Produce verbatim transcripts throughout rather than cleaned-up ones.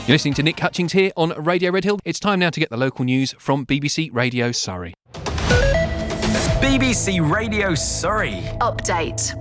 You're listening to Nick Hutchings here on Radio Red Hill. It's time now to get the local news from B B C Radio Surrey. B B C Radio Surrey. Update.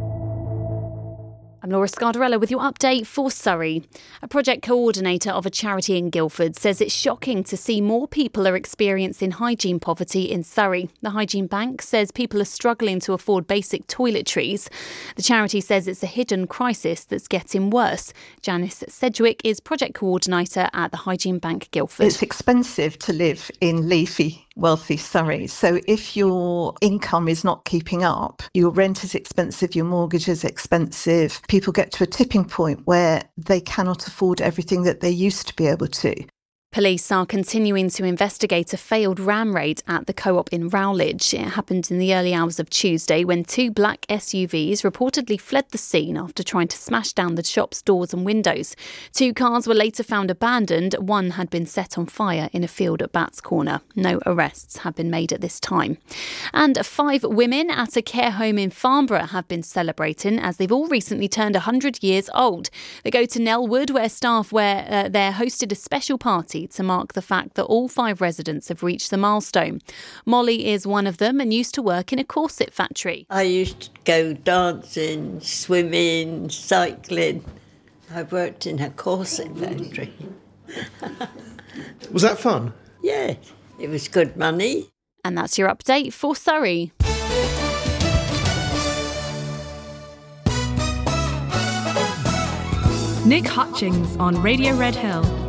I'm Laura Scardarella with your update for Surrey. A project coordinator of a charity in Guildford says it's shocking to see more people are experiencing hygiene poverty in Surrey. The Hygiene Bank says people are struggling to afford basic toiletries. The charity says it's a hidden crisis that's getting worse. Janice Sedgwick is project coordinator at the Hygiene Bank Guildford. It's expensive to live in leafy, wealthy Surrey. So if your income is not keeping up, your rent is expensive, your mortgage is expensive, people get to a tipping point where they cannot afford everything that they used to be able to. Police are continuing to investigate a failed ram raid at the Co-op in Rowledge. It happened in the early hours of Tuesday when two black S U Vs reportedly fled the scene after trying to smash down the shop's doors and windows. Two cars were later found abandoned. One had been set on fire in a field at Bats Corner. No arrests have been made at this time. And five women at a care home in Farnborough have been celebrating as they've all recently turned one hundred years old. They go to Nellwood where staff were uh, there hosted a special party to mark the fact that all five residents have reached the milestone. Molly is one of them and used to work in a corset factory. I used to go dancing, swimming, cycling. I worked in a corset factory. Was that fun? Yeah, it was good money. And that's your update for Surrey. Nick Hutchings on Radio Red Hill.